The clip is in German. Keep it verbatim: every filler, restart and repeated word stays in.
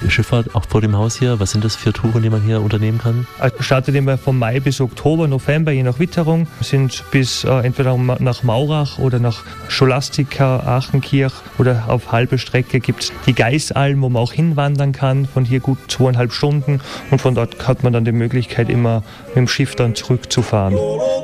Schifffahrt auch vor dem Haus hier? Was sind das für Touren, die man hier unternehmen kann? Also startet immer vom Mai bis Oktober, November, je nach Witterung. Sind bis äh, entweder nach Maurach oder nach Scholastica, Aachenkirch oder auf halbe Strecke gibt es die Geisalm, wo man auch hinwandern kann, von hier gut zweieinhalb Stunden. Und von dort hat man dann die Möglichkeit, immer mit dem Schiff dann zurückzufahren.